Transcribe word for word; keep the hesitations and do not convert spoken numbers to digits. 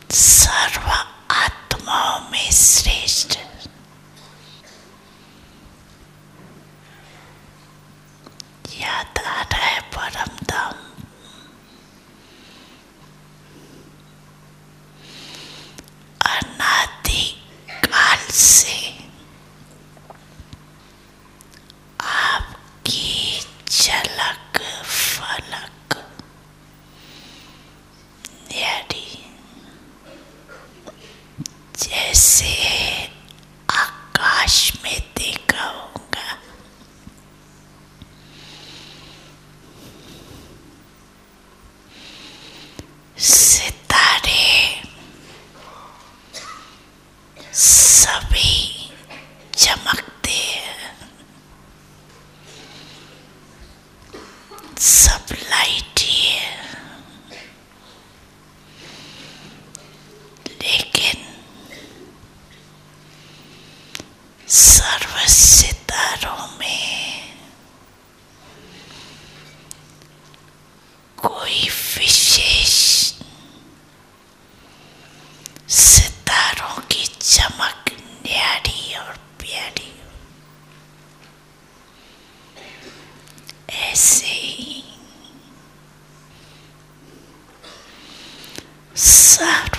सर्व आत्माओं में श्रेष्ठ, याद आ रहा है परम धाम। अनादि काल से आपकी झलक फलक न्यारी, जैसे आकाश में देखा होगा, सितारे सभी चमकते हैं, सब लाइट ही है, लेकिन सर्व सितारों में कोई विशेष सितारों की चमक न्यारी और प्यारी, ऐसे ही सर्व